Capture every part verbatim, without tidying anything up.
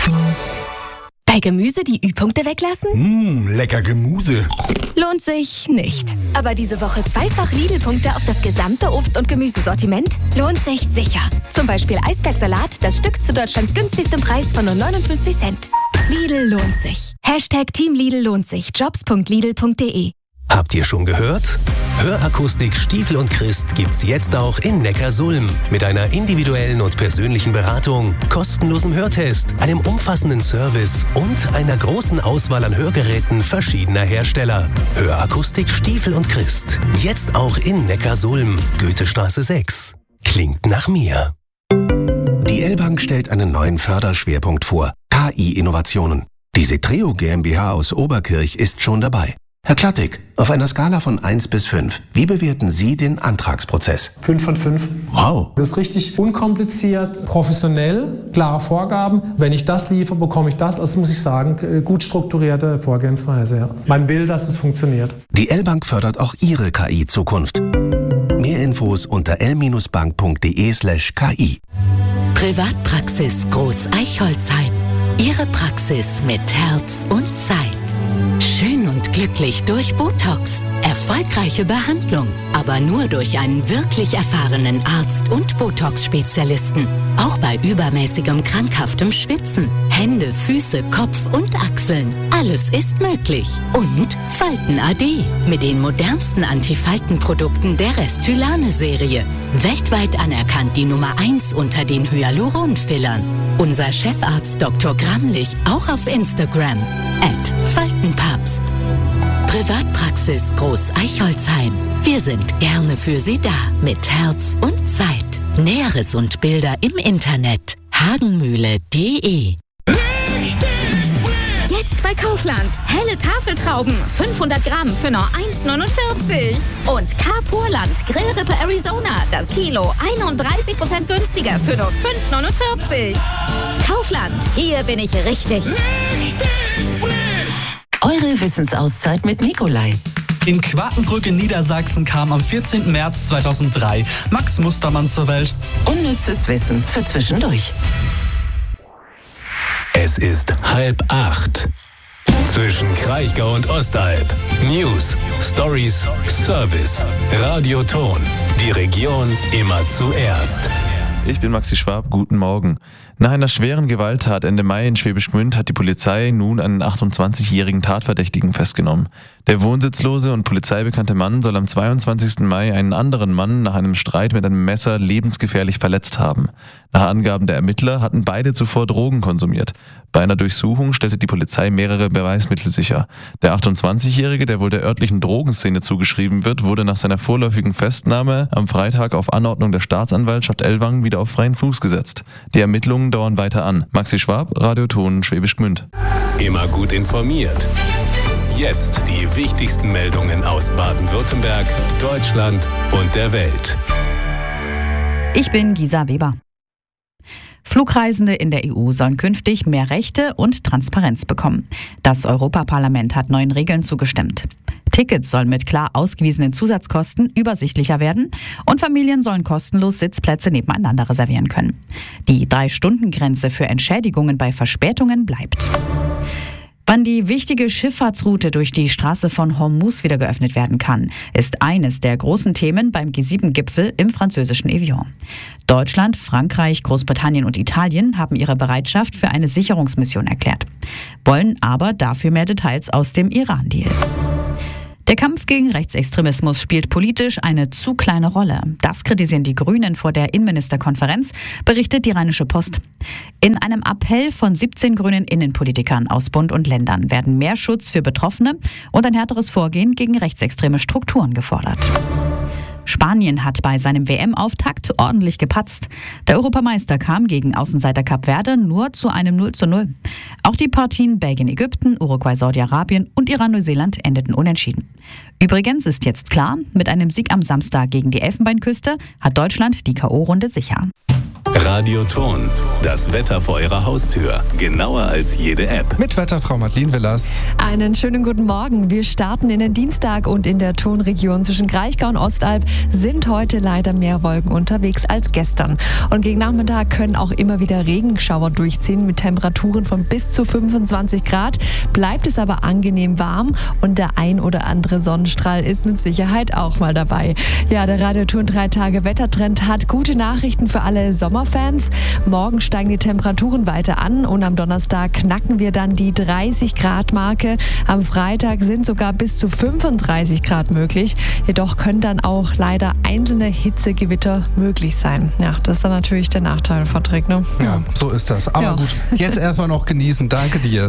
Bei Gemüse die Ü-Punkte weglassen? Mmh, lecker Gemüse. Lohnt sich nicht. Aber diese Woche zweifach Lidl-Punkte auf das gesamte Obst- und Gemüsesortiment lohnt sich sicher. Zum Beispiel Eisbergsalat, das Stück zu Deutschlands günstigstem Preis von nur neunundfünfzig Cent. Lidl lohnt sich. Hashtag Team Lidl lohnt sich. jobs punkt lidl punkt de. Habt ihr schon gehört? Hörakustik Stiefel und Christ gibt's jetzt auch in Neckarsulm. Mit einer individuellen und persönlichen Beratung, kostenlosen Hörtest, einem umfassenden Service und einer großen Auswahl an Hörgeräten verschiedener Hersteller. Hörakustik Stiefel und Christ. Jetzt auch in Neckarsulm. Goethestraße sechs. Klingt nach mir. Die L-Bank stellt einen neuen Förderschwerpunkt vor. K I-Innovationen. Die Setreo GmbH aus Oberkirch ist schon dabei. Herr Klattig, auf einer Skala von eins bis fünf, wie bewerten Sie den Antragsprozess? fünf von fünf. Wow. Das ist richtig unkompliziert, professionell, klare Vorgaben. Wenn ich das liefere, bekomme ich das. Also muss ich sagen, gut strukturierte Vorgehensweise. Ja. Man will, dass es funktioniert. Die L-Bank fördert auch Ihre K I-Zukunft. Mehr Infos unter l bindestrich bank punkt de slash k i. Privatpraxis Groß Eichholzheim. Ihre Praxis mit Herz und Zeit. Schön und glücklich durch Botox. Erfolgreiche Behandlung, aber nur durch einen wirklich erfahrenen Arzt und Botox-Spezialisten. Auch bei übermäßigem krankhaftem Schwitzen. Hände, Füße, Kopf und Achseln. Alles ist möglich. Und Falten A D mit den modernsten Antifaltenprodukten der Restylane-Serie. Weltweit anerkannt die Nummer eins unter den Hyaluron-Fillern. Unser Chefarzt Doktor Gramlich auch auf Instagram. at Faltenpapst. Privatpraxis Groß Eichholzheim. Wir sind gerne für Sie da. Mit Herz und Zeit. Näheres und Bilder im Internet. hagenmühle punkt de. Jetzt bei Kaufland. Helle Tafeltrauben. fünfhundert Gramm für nur eins neunundvierzig. Und Carpurland Grillrippe Arizona. Das Kilo einunddreißig Prozent günstiger für nur fünf neunundvierzig. Kaufland. Hier bin ich richtig. Richtig frisch. Eure Wissensauszeit mit Nikolai. In Quakenbrück in Niedersachsen kam am vierzehnten März zweitausenddrei Max Mustermann zur Welt. Unnützes Wissen für zwischendurch. Es ist halb acht. Zwischen Kraichgau und Ostalb. News, Stories, Service. Radioton. Die Region immer zuerst. Ich bin Maxi Schwab, guten Morgen. Nach einer schweren Gewalttat Ende Mai in Schwäbisch Gmünd hat die Polizei nun einen achtundzwanzigjährigen Tatverdächtigen festgenommen. Der wohnsitzlose und polizeibekannte Mann soll am zweiundzwanzigsten Mai einen anderen Mann nach einem Streit mit einem Messer lebensgefährlich verletzt haben. Nach Angaben der Ermittler hatten beide zuvor Drogen konsumiert. Bei einer Durchsuchung stellte die Polizei mehrere Beweismittel sicher. Der achtundzwanzigjährige, der wohl der örtlichen Drogenszene zugeschrieben wird, wurde nach seiner vorläufigen Festnahme am Freitag auf Anordnung der Staatsanwaltschaft Ellwangen wieder auf freien Fuß gesetzt. Die Ermittlungen dauern weiter an. Maxi Schwab, Radioton, Schwäbisch Gmünd. Immer gut informiert. Jetzt die wichtigsten Meldungen aus Baden-Württemberg, Deutschland und der Welt. Ich bin Gisa Weber. Flugreisende in der E U sollen künftig mehr Rechte und Transparenz bekommen. Das Europaparlament hat neuen Regeln zugestimmt. Tickets sollen mit klar ausgewiesenen Zusatzkosten übersichtlicher werden und Familien sollen kostenlos Sitzplätze nebeneinander reservieren können. Die Drei-Stunden-Grenze für Entschädigungen bei Verspätungen bleibt. Wann die wichtige Schifffahrtsroute durch die Straße von Hormuz wieder geöffnet werden kann, ist eines der großen Themen beim G sieben Gipfel im französischen Evian. Deutschland, Frankreich, Großbritannien und Italien haben ihre Bereitschaft für eine Sicherungsmission erklärt, wollen aber dafür mehr Details aus dem Iran-Deal. Der Kampf gegen Rechtsextremismus spielt politisch eine zu kleine Rolle. Das kritisieren die Grünen vor der Innenministerkonferenz, berichtet die Rheinische Post. In einem Appell von siebzehn grünen Innenpolitikern aus Bund und Ländern werden mehr Schutz für Betroffene und ein härteres Vorgehen gegen rechtsextreme Strukturen gefordert. Spanien hat bei seinem W M-Auftakt ordentlich gepatzt. Der Europameister kam gegen Außenseiter Kap Verde nur zu einem null zu null. Auch die Partien Belgien-Ägypten, Uruguay-Saudi-Arabien und Iran-Neuseeland endeten unentschieden. Übrigens ist jetzt klar, mit einem Sieg am Samstag gegen die Elfenbeinküste hat Deutschland die K O-Runde sicher. Radioton, das Wetter vor Ihrer Haustür. Genauer als jede App. Mit Wetterfrau Madeleine Willers. Einen schönen guten Morgen. Wir starten in den Dienstag und in der Tonregion zwischen Kraichgau und Ostalb sind heute leider mehr Wolken unterwegs als gestern. Und gegen Nachmittag können auch immer wieder Regenschauer durchziehen mit Temperaturen von bis zu fünfundzwanzig Grad. Bleibt es aber angenehm warm und der ein oder andere Sonnenstrahl ist mit Sicherheit auch mal dabei. Ja, der Radioton drei Tage Wettertrend hat gute Nachrichten für alle Sommerfans. Morgen steigen die Temperaturen weiter an und am Donnerstag knacken wir dann die dreißig Grad Marke. Am Freitag sind sogar bis zu fünfunddreißig Grad möglich. Jedoch können dann auch leider einzelne Hitzegewitter möglich sein. Ja, das ist dann natürlich der Nachteil, Patrick, ne? Ja, so ist das. Aber Ja. gut, jetzt erstmal noch genießen. Danke dir.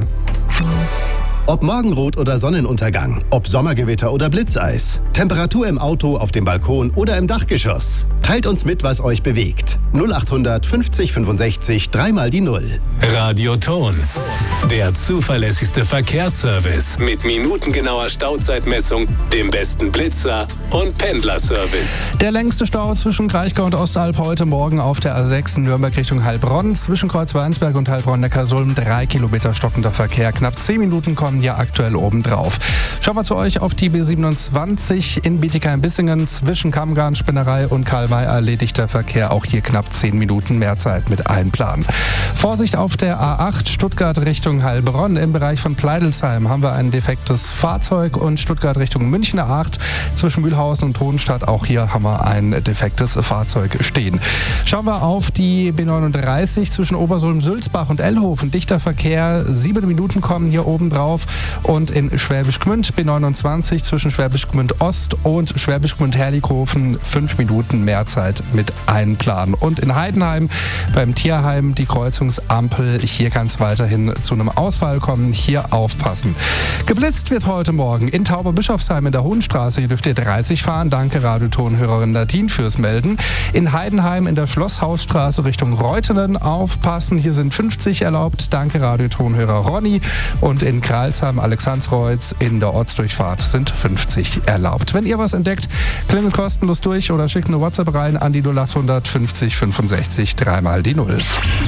Ob Morgenrot oder Sonnenuntergang, ob Sommergewitter oder Blitzeis, Temperatur im Auto, auf dem Balkon oder im Dachgeschoss. Teilt uns mit, was euch bewegt. null achthundert fünfzig fünfundsechzig, dreimal die Null. Radioton, der zuverlässigste Verkehrsservice mit minutengenauer Stauzeitmessung, dem besten Blitzer und Pendlerservice. Der längste Stau zwischen Kraichgau und Ostalb heute Morgen auf der A sechs Nürnberg Richtung Heilbronn. Zwischen Kreuz-Weinsberg und Heilbronn-Neckarsulm drei Kilometer stockender Verkehr. Knapp zehn Minuten kommen hier aktuell obendrauf. Schauen wir zu euch auf die B siebenundzwanzig in Bietigheim-Bissingen. Zwischen Kammgarn, Spinnerei und Karl-May erledigt der Verkehr auch hier knapp zehn Minuten mehr Zeit mit Einplan. Vorsicht auf der A acht Stuttgart Richtung Heilbronn. Im Bereich von Pleidelsheim haben wir ein defektes Fahrzeug und Stuttgart Richtung München A acht. Zwischen Mühlhausen und Hohenstadt auch hier haben wir ein defektes Fahrzeug stehen. Schauen wir auf die B neununddreißig zwischen Obersulm, Sülzbach und Ellhofen. Dichter Verkehr, sieben Minuten kommen hier oben drauf. Und in Schwäbisch Gmünd B neunundzwanzig zwischen Schwäbisch Gmünd Ost und Schwäbisch Gmünd Herrlichhofen fünf Minuten mehr Zeit mit Einplan. Und in Heidenheim beim Tierheim die Kreuzungsampel. Hier kann es weiterhin zu einem Ausfall kommen. Hier aufpassen. Geblitzt wird heute Morgen in Tauberbischofsheim in der Hohenstraße. Hier dürft ihr dreißig fahren. Danke Radiotonhörerin Nadine fürs Melden. In Heidenheim in der Schlosshausstraße Richtung Reutenen aufpassen. Hier sind fünfzig erlaubt. Danke Radiotonhörer Ronny. Und in Kralsheim, Alexandsreuz in der Ortsdurchfahrt sind fünfzig erlaubt. Wenn ihr was entdeckt, klingelt kostenlos durch oder schickt eine WhatsApp rein an die null achthundert fünfzig fünfundsechzig, dreimal die Null.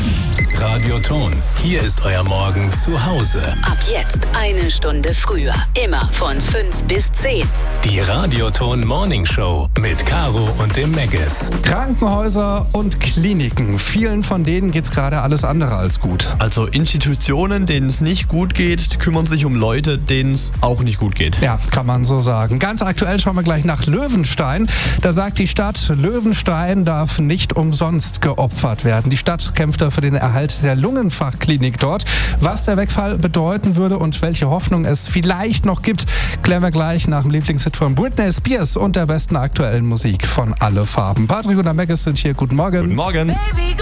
Radioton, hier ist euer Morgen zu Hause. Ab jetzt eine Stunde früher. Immer von fünf bis zehn. Die Radioton Morning Show mit Caro und dem Megges. Krankenhäuser und Kliniken. Vielen von denen geht es gerade alles andere als gut. Also Institutionen, denen es nicht gut geht, kümmern sich um Leute, denen es auch nicht gut geht. Ja, kann man so sagen. Ganz aktuell schauen wir gleich nach Löwenstein. Da sagt die Stadt, Löwenstein darf nicht umsonst geopfert werden. Die Stadt kämpft dafür den Erhalt der Lungenfachklinik dort. Was der Wegfall bedeuten würde und welche Hoffnung es vielleicht noch gibt, klären wir gleich nach dem Lieblingshit von Britney Spears und der besten aktuellen Musik von Alle Farben. Patrick und der Megges sind hier. Guten Morgen. Guten Morgen.